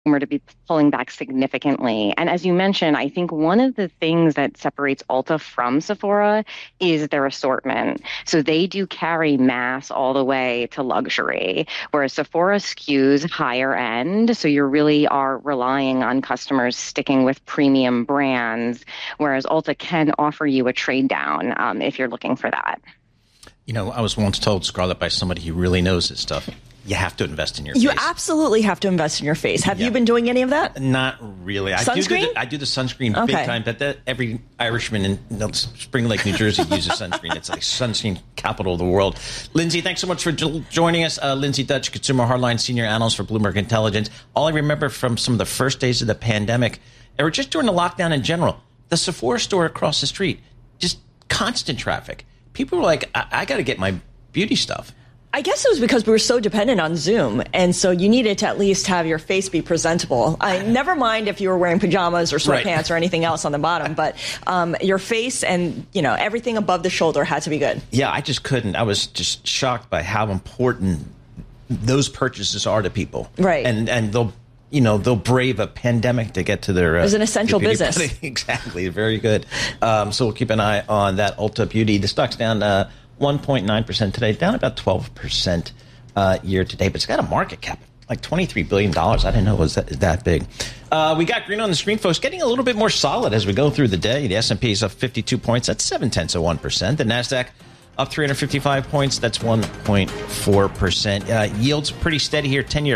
consumer to be pulling back significantly. And as you mentioned, I think one of the things that separates Ulta from Sephora is their assortment. So they do carry mass all the way to luxury, whereas Sephora skews higher end. So you really are relying on customers sticking with premium brands, whereas Ulta can offer you a trade down if you're looking for that. You know, I was once told, Scarlett, by somebody who really knows this stuff, you have to invest in your face. You absolutely have to invest in your face. Have you been doing any of that? Not really. Sunscreen? I do the sunscreen big time. But every Irishman in Spring Lake, New Jersey uses sunscreen. It's like sunscreen capital of the world. Lindsay, thanks so much for joining us. Lindsay Dutch, Consumer Hardline Senior Analyst for Bloomberg Intelligence. All I remember from some of the first days of the pandemic, or just during the lockdown in general, the Sephora store across the street, just constant traffic. People were like, I got to get my beauty stuff. I guess it was because we were so dependent on Zoom, and so you needed to at least have your face be presentable. Never mind if you were wearing pajamas or sweatpants or anything else on the bottom, but your face and everything above the shoulder had to be good. Yeah, I just couldn't. I was just shocked by how important those purchases are to people. Right, and they'll brave a pandemic to get to their. It was an essential business. Exactly, very good. So we'll keep an eye on that Ulta Beauty. The stock's down 1.9% today, down about 12% year to date, but it's got a market cap like $23 billion. I didn't know it was that big. We got green on the screen, folks, getting a little bit more solid as we go through the day. The S&P is up 52 points. That's 0.7%. The NASDAQ up 355 points. That's 1.4%. Yields pretty steady here. 10-year,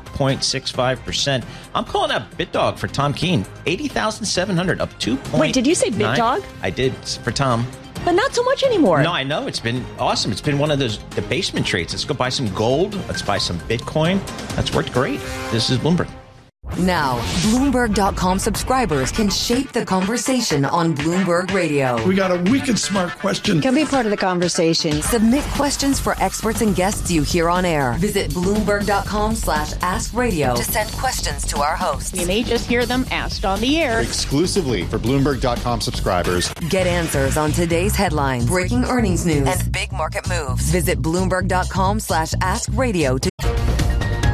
4.65%. I'm calling out BitDog for Tom Keene. 80,700, up 2.9. Wait, did you say BitDog? I did, for Tom. But not so much anymore. No, I know. It's been awesome. It's been one of those debasement trades. Let's go buy some gold. Let's buy some Bitcoin. That's worked great. This is Bloomberg. Now, Bloomberg.com subscribers can shape the conversation on Bloomberg Radio. We got a wicked smart question. Can be part of the conversation. Submit questions for experts and guests you hear on air. Visit Bloomberg.com/ask radio to send questions to our hosts. You may just hear them asked on the air. Exclusively for Bloomberg.com subscribers. Get answers on today's headlines, breaking earnings news, and big market moves. Visit Bloomberg.com/ask radio to